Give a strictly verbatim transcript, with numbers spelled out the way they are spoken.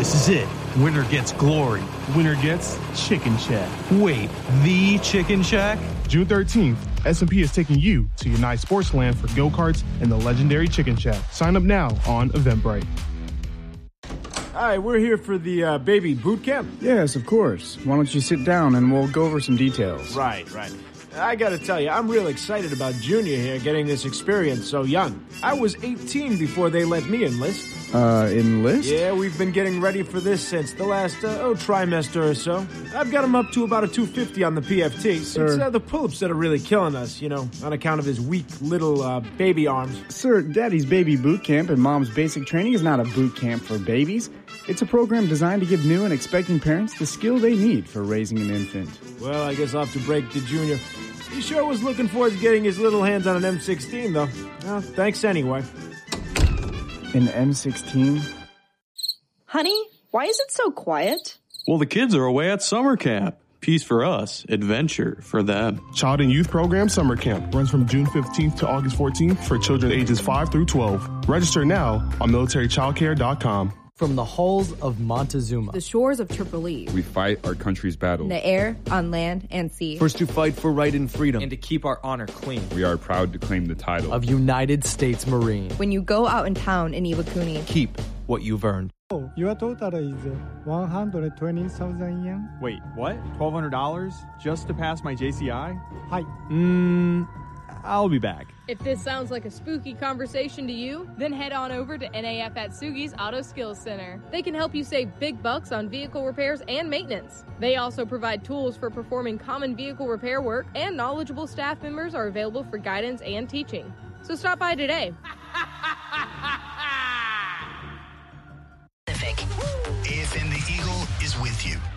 This is it. Winner gets glory. Winner gets Chicken Shack. Wait, the Chicken Shack? June thirteenth, S and P is taking you to United Sportsland for go-karts and the legendary Chicken Shack. Sign up now on Eventbrite. Hi, we're here for the uh, baby boot camp. Yes, of course. Why don't you sit down and we'll go over some details. Right, right. I gotta tell you, I'm real excited about Junior here getting this experience so young. I was eighteen before they let me enlist. Uh, enlist? Yeah, we've been getting ready for this since the last, uh, oh, trimester or so. I've got him up to about a two fifty on the P F T. Sir. It's uh, the pull-ups that are really killing us, you know, on account of his weak little uh, baby arms. Sir, Daddy's Baby Boot Camp and Mom's Basic Training is not a boot camp for babies. It's a program designed to give new and expecting parents the skill they need for raising an infant. Well, I guess I'll have to break to Junior. He sure was looking forward to getting his little hands on an M sixteen, though. Well, thanks anyway. An M sixteen? Honey, why is it so quiet? Well, the kids are away at summer camp. Peace for us, adventure for them. Child and Youth Program Summer Camp runs from June fifteenth to August fourteenth for children ages five through twelve. Register now on military child care dot com. From the halls of Montezuma, the shores of Tripoli, we fight our country's battles. In the air, on land, and sea. First to fight for right and freedom. And to keep our honor clean. We are proud to claim the title of United States Marine. When you go out in town in Iwakuni, keep what you've earned. Oh, your total is one hundred twenty thousand yen. Wait, what? twelve hundred dollars just to pass my J C I? Hi. Mmm, I'll be back. If this sounds like a spooky conversation to you, then head on over to N A F Atsugi's Auto Skills Center. They can help you save big bucks on vehicle repairs and maintenance. They also provide tools for performing common vehicle repair work, and knowledgeable staff members are available for guidance and teaching. So stop by today. A F M The Eagle is with you.